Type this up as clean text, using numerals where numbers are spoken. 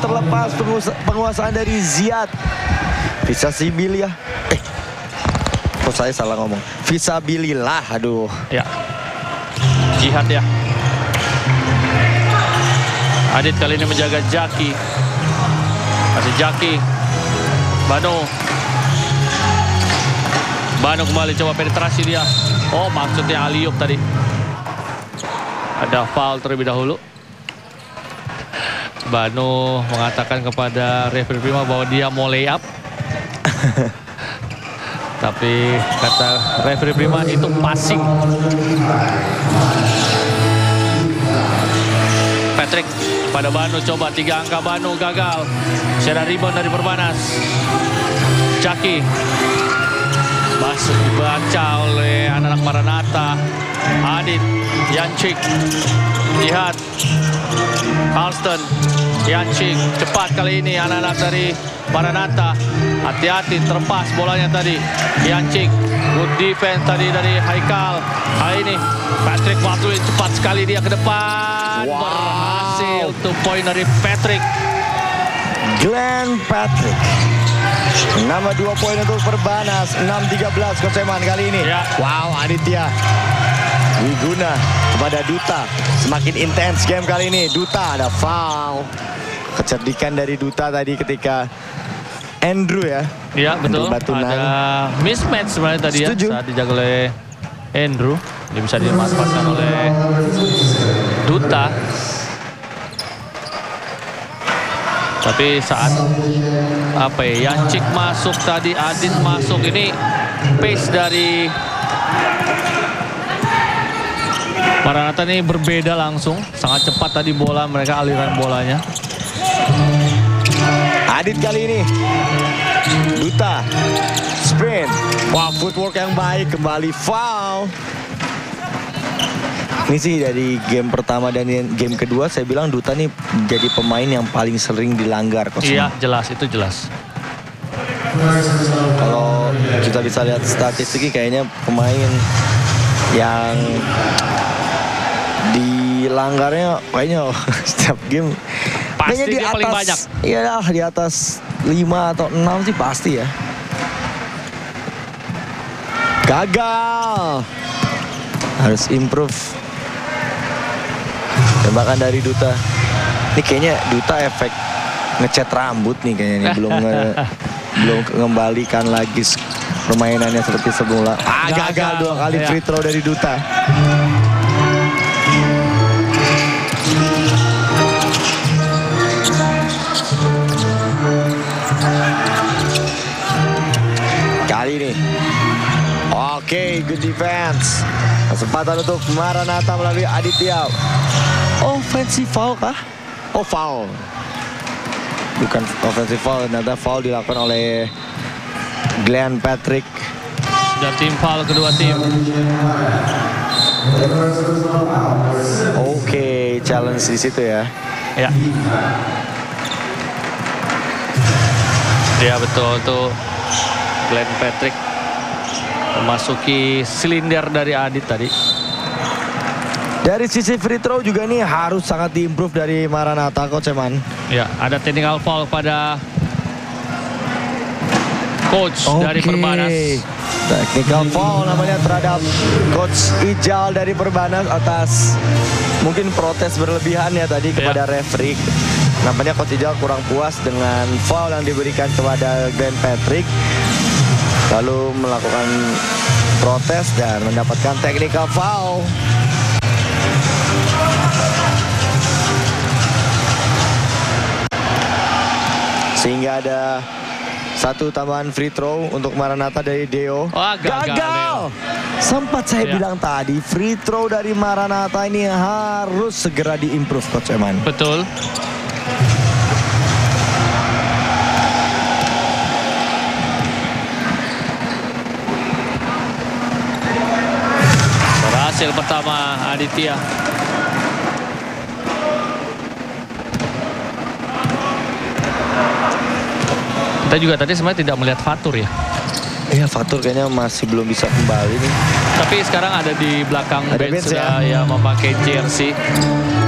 terlepas penguasaan dari Ziad. Visabilillah. Kok saya salah ngomong? Visabilillah, aduh. Ya. Jihad ya. Adit kali ini menjaga Jaki. Masih Jaki. Bano kembali coba penetrasi dia. Oh, maksudnya Aliop tadi. Ada foul terlebih dahulu. Bano mengatakan kepada referee Prima bahwa dia mau lay up. Tapi kata referee Prima itu passing. Patrick pada Bano, coba 3 angka Bano gagal. Ada rebound dari Perbanas. Jaki masuk dibaca oleh anak-anak Maranatha. Adit, Yancik, Jihad, Carlston, Yancik. Cepat kali ini anak-anak dari Maranatha. Hati-hati, terlepas bolanya tadi. Yancik, good defense tadi dari Haikal. Kali ini Patrick waktu cepat sekali dia ke depan. Wow. Berhasil untuk poin dari Patrick. Glenn Patrick. Nama 2 poin untuk Perbanas. 6-13 Coach Eman kali ini. Ya. Wow, Aditya Wiguna kepada Duta. Semakin intens game kali ini. Duta ada foul. Kecerdikan dari Duta tadi ketika Andrew ya. Iya betul. Ada mismatch sebenarnya tadi. Setuju. Ya saat dijaga oleh Andrew. Dia bisa dimanfaatkan oleh Duta. Tapi saat Yancik masuk tadi, Adit masuk, ini pace dari Maranatha ini berbeda langsung. Sangat cepat tadi bola mereka, aliran bolanya. Adit kali ini. Duta sprint. Wah, footwork yang baik, kembali foul. Ini sih dari game pertama dan game kedua saya bilang Duta nih jadi pemain yang paling sering dilanggar. Iya, jelas, itu jelas. Kalau kita bisa lihat statistiknya kayaknya pemain yang dilanggarnya kayaknya setiap game pasti di dia atas, paling banyak. Iya, di atas 5 atau 6 sih pasti ya. Gagal. Harus improve. Tembakan dari Duta. Ini kayaknya Duta efek ngecat rambut nih kayaknya nih. Belum mengembalikan lagi permainannya seperti semula. Gagal 2 kali free throw dari Duta. Kali ini. Oke, good defense. Kesempatan untuk Maranatha melalui Aditya. Offensive foul kah? Oh, foul. Bukan offensive foul, ternyata foul dilakukan oleh Glenn Patrick. Sudah tim foul kedua tim. Oke, challenge di situ ya. Ya. Ya betul tuh Glenn Patrick memasuki silinder dari Adit tadi. Dari sisi free throw juga nih harus sangat diimprove dari Maranatha, Coach Eman. Ya, ada technical foul pada coach dari Perbanas. Technical foul namanya terhadap Coach Ijal dari Perbanas atas mungkin protes berlebihan ya tadi kepada referee. Nampaknya Coach Ijal kurang puas dengan foul yang diberikan kepada Glenn Patrick. Lalu melakukan protes dan mendapatkan technical foul. Sehingga ada 1 tambahan free throw untuk Maranatha dari Deo. Wah, gagal. Sempat saya bilang tadi, free throw dari Maranatha ini harus segera diimprove, Coach Eman. Betul. Berhasil pertama Aditya. Kita juga tadi sebenarnya tidak melihat Fatur ya. Iya, Fatur kayaknya masih belum bisa kembali nih. Tapi sekarang ada di belakang bench ya, ya memakai jersey.